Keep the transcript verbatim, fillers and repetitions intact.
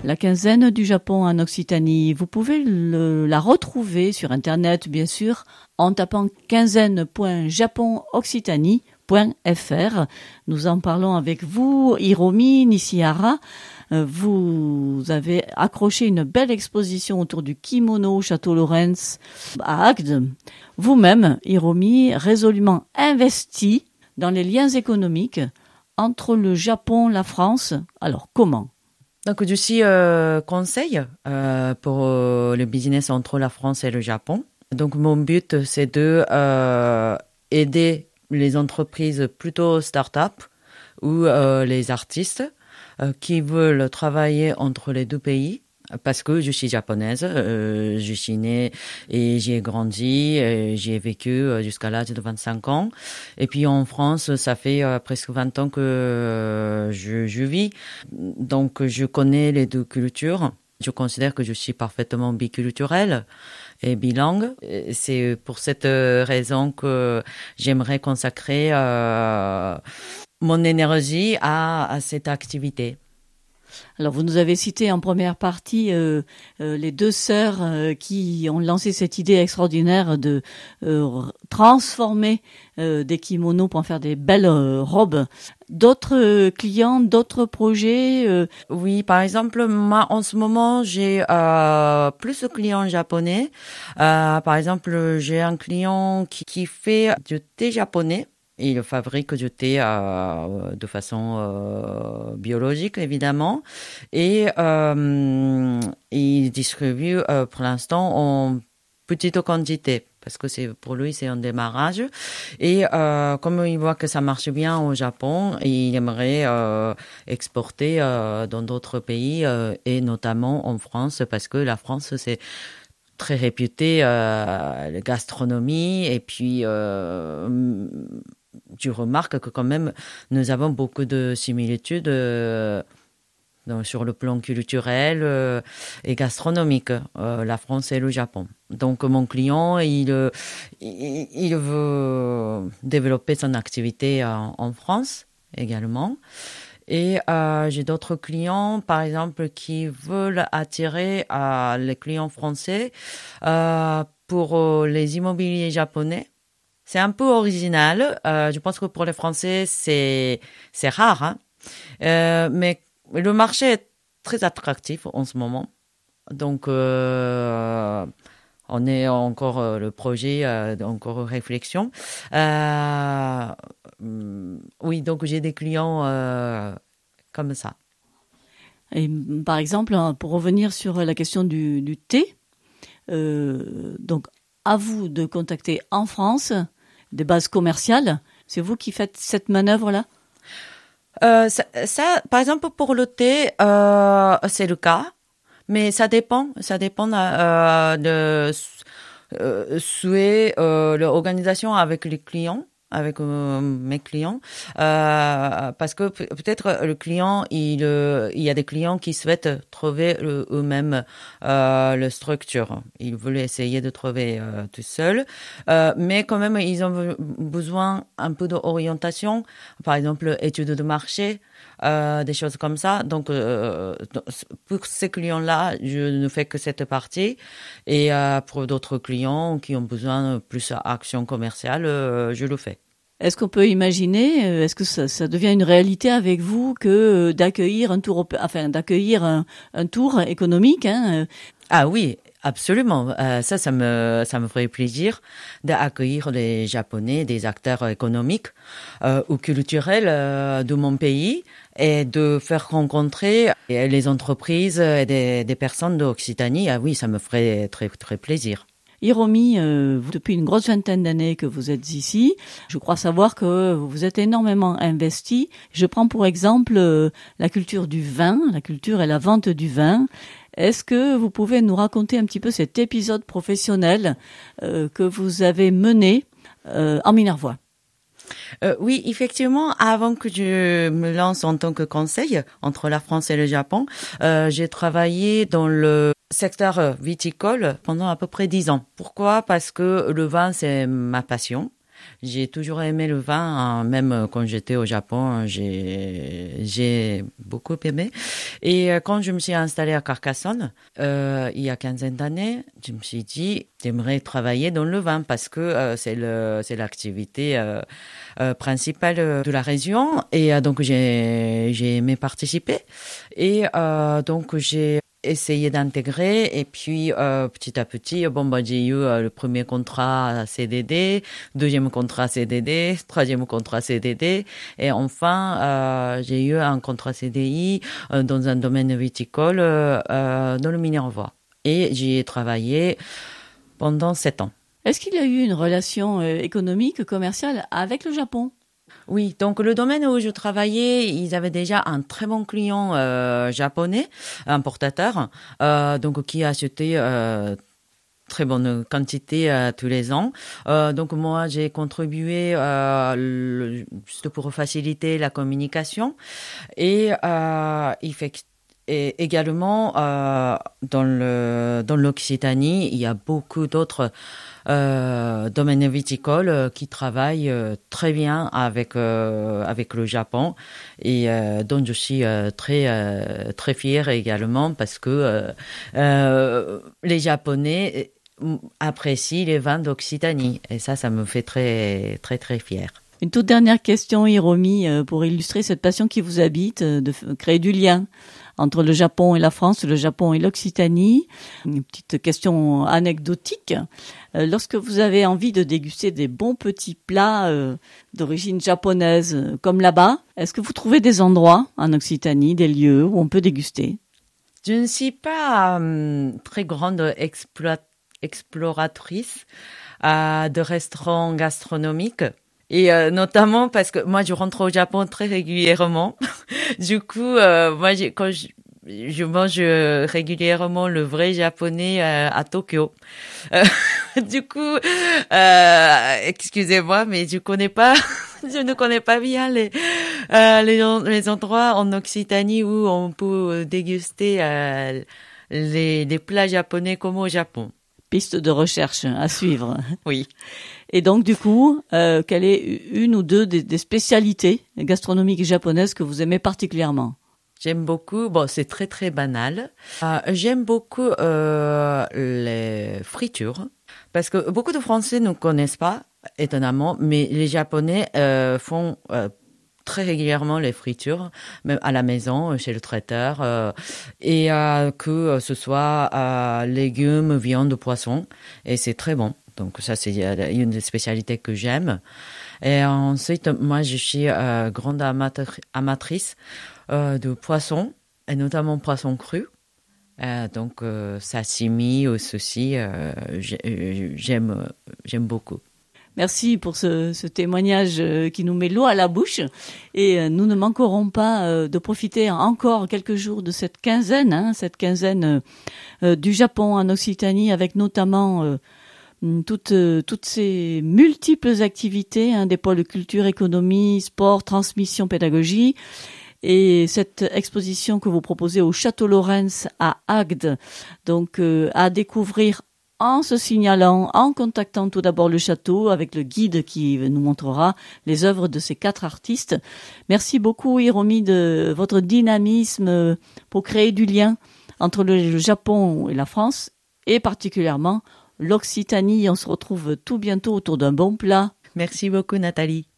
La quinzaine du Japon en Occitanie. Vous pouvez le, la retrouver sur Internet, bien sûr, en tapant quinzaine point japon occitanie point f r. Nous en parlons avec vous, Hiromi Nishihara. Vous avez accroché une belle exposition autour du kimono au Château Lawrence à Agde. Vous-même, Hiromi, résolument investi dans les liens économiques entre le Japon et la France. Alors, comment ? Donc, je suis euh, conseil euh, pour euh, le business entre la France et le Japon. Donc, mon but, c'est de euh, aider les entreprises plutôt start-up ou euh, les artistes euh, qui veulent travailler entre les deux pays. Parce que je suis japonaise, euh, je suis née et j'y ai grandi, et j'y ai vécu jusqu'à l'âge de vingt-cinq ans. Et puis en France, ça fait euh, presque vingt ans que euh, je, je vis. Donc je connais les deux cultures. Je considère que je suis parfaitement biculturelle et bilingue. Et c'est pour cette raison que j'aimerais consacrer euh, mon énergie à, à cette activité. Alors, vous nous avez cité en première partie euh, euh, les deux sœurs euh, qui ont lancé cette idée extraordinaire de euh, transformer euh, des kimonos pour en faire des belles euh, robes. D'autres euh, clients, d'autres projets euh... Oui, par exemple, moi, en ce moment, j'ai euh, plus de clients japonais. Euh, par exemple, j'ai un client qui, qui fait du thé japonais. Il fabrique du thé euh, de façon euh, biologique, évidemment, et euh, il distribue euh, pour l'instant en petite quantité, parce que c'est pour lui c'est un démarrage. Et euh, comme il voit que ça marche bien au Japon, il aimerait euh, exporter euh, dans d'autres pays euh, et notamment en France, parce que la France c'est très réputé euh, la gastronomie et puis euh, tu remarques que quand même nous avons beaucoup de similitudes euh, sur le plan culturel euh, et gastronomique, euh, la France et le Japon. Donc mon client, il, il, il veut développer son activité en, en France également. Et euh, j'ai d'autres clients, par exemple, qui veulent attirer euh, les clients français euh, pour euh, les immobiliers japonais. C'est un peu original. Euh, je pense que pour les Français, c'est c'est rare, hein. Euh, mais le marché est très attractif en ce moment. Donc, euh, on est encore euh, le projet, euh, encore réflexion. Euh, oui, donc j'ai des clients euh, comme ça. Et par exemple, pour revenir sur la question du, du thé, euh, donc à vous de contacter en France des bases commerciales. C'est vous qui faites cette manœuvre-là ? euh, ça, ça, par exemple, pour le thé, euh, c'est le cas, mais ça dépend. Ça dépend euh, de euh, souhait, euh, l'organisation avec les clients. avec euh, mes clients euh, parce que peut-être le client il euh, il y a des clients qui souhaitent trouver le, eux-mêmes euh, la structure, ils veulent essayer de trouver euh, tout seul euh, mais quand même ils ont besoin un peu d'orientation, par exemple études de marché, euh, des choses comme ça. Donc euh, pour ces clients-là je ne fais que cette partie, et euh, pour d'autres clients qui ont besoin de plus d'action commerciale euh, je le fais. Est-ce qu'on peut imaginer, est-ce que ça, ça devient une réalité avec vous que d'accueillir un tour, enfin d'accueillir un, un tour économique, hein? Ah oui, absolument. Euh, ça, ça me, ça me ferait plaisir d'accueillir les Japonais, des acteurs économiques euh, ou culturels euh, de mon pays, et de faire rencontrer les entreprises et des, des personnes d'Occitanie. Ah oui, ça me ferait très, très plaisir. Hiromi, euh, vous, depuis une grosse vingtaine d'années que vous êtes ici, je crois savoir que vous êtes énormément investi. Je prends pour exemple euh, la culture du vin, la culture et la vente du vin. Est-ce que vous pouvez nous raconter un petit peu cet épisode professionnel euh, que vous avez mené euh, en Minervois ? Euh, oui, effectivement, avant que je me lance en tant que conseil entre la France et le Japon, euh, j'ai travaillé dans le secteur viticole pendant à peu près dix ans. Pourquoi ? Parce que le vin, c'est ma passion. J'ai toujours aimé le vin, hein, même quand j'étais au Japon, j'ai, j'ai beaucoup aimé. Et quand je me suis installée à Carcassonne, euh, il y a quinzaine d'années, je me suis dit, j'aimerais travailler dans le vin parce que euh, c'est le, c'est l'activité euh, euh, principale de la région. Et euh, donc, j'ai, j'ai aimé participer. Et euh, donc, j'ai essayer d'intégrer et puis euh, petit à petit bon bah j'ai eu euh, le premier contrat C D D, deuxième contrat C D D, troisième contrat C D D et enfin euh, j'ai eu un contrat C D I euh, dans un domaine viticole euh, euh, dans le Minervois et j'y ai travaillé pendant sept ans. Est-ce qu'il y a eu une relation euh, économique, commerciale avec le Japon? Oui, donc le domaine où je travaillais, ils avaient déjà un très bon client euh, japonais, importateur, euh, donc qui achetait euh, très bonne quantité euh, tous les ans. Euh, donc moi, j'ai contribué euh, le, juste pour faciliter la communication et euh, effectivement. Et également, euh, dans le dans l'Occitanie, il y a beaucoup d'autres euh, domaines viticoles euh, qui travaillent euh, très bien avec euh, avec le Japon et euh, dont je suis euh, très euh, très fière également parce que euh, euh, les Japonais apprécient les vins d'Occitanie et ça, ça me fait très très très fière. Une toute dernière question, Hiromi, pour illustrer cette passion qui vous habite, de créer du lien entre le Japon et la France, le Japon et l'Occitanie. Une petite question anecdotique. Lorsque vous avez envie de déguster des bons petits plats d'origine japonaise, comme là-bas, est-ce que vous trouvez des endroits en Occitanie, des lieux où on peut déguster? Je ne suis pas euh, très grande explo- exploratrice euh, de restaurants gastronomiques. Et euh, notamment parce que moi je rentre au Japon très régulièrement. Du coup, euh, moi j'ai, quand je, je mange régulièrement le vrai japonais euh, à Tokyo. Euh, du coup, euh, excusez-moi, mais je connais pas, je ne connais pas bien les euh, les, les endroits en Occitanie où on peut déguster euh, les, les plats japonais comme au Japon. Piste de recherche à suivre. Oui. Et donc, du coup, euh, quelle est une ou deux des, des spécialités gastronomiques japonaises que vous aimez particulièrement? J'aime beaucoup, bon, c'est très très banal. Euh, j'aime beaucoup euh, les fritures parce que beaucoup de Français ne connaissent pas, étonnamment, mais les Japonais euh, font euh, très régulièrement les fritures, même à la maison, chez le traiteur, euh, et euh, que ce soit euh, légumes, viande, poisson, et c'est très bon. Donc ça, c'est une des spécialités que j'aime. Et ensuite, moi, je suis euh, grande amatri- amatrice euh, de poissons, et notamment poissons crus. Euh, donc euh, sashimi ou ceci, euh, j'aime, j'aime beaucoup. Merci pour ce, ce témoignage qui nous met l'eau à la bouche et nous ne manquerons pas de profiter encore quelques jours de cette quinzaine, hein, cette quinzaine du Japon en Occitanie avec notamment toutes, toutes ces multiples activités, hein, des pôles culture, économie, sport, transmission, pédagogie. Et cette exposition que vous proposez au Château Lorentz à Agde, donc euh, à découvrir en se signalant, en contactant tout d'abord le château avec le guide qui nous montrera les œuvres de ces quatre artistes. Merci beaucoup Hiromi de votre dynamisme pour créer du lien entre le Japon et la France et particulièrement l'Occitanie. On se retrouve tout bientôt autour d'un bon plat. Merci beaucoup Nathalie.